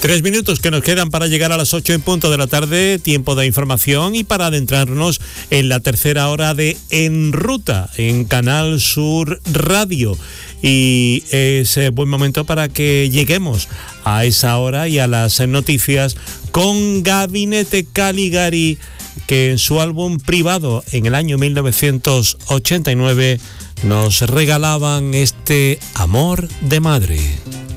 3 minutos que nos quedan para llegar a las 8 en punto de la tarde, tiempo de información y para adentrarnos en la tercera hora de En Ruta, en Canal Sur Radio. Y es buen momento para que lleguemos a esa hora y a las noticias con Gabinete Caligari, que en su álbum privado en el año 1989 nos regalaban este Amor de Madre.